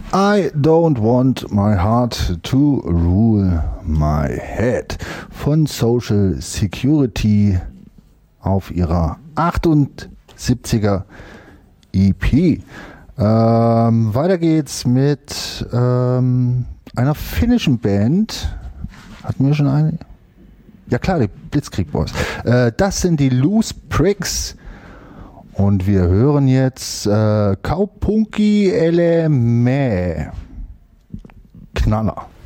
I don't want my heart to rule my head von Social Security auf ihrer 78er EP. Weiter geht's mit einer finnischen Band. Hatten wir schon eine? Ja klar, die Blitzkrieg Boys. Das sind die Loose Pricks. Und wir hören jetzt Kaupunki Elämä. Knaller.